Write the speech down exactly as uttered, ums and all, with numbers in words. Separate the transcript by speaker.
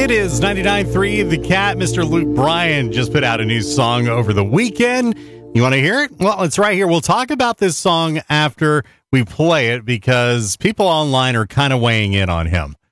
Speaker 1: It is ninety-nine point three The Cat. Mister Luke Bryan just put out a new song over the weekend. You want to hear it? Well, it's right here. We'll talk about this song after we play it because people online are kind of weighing in on him.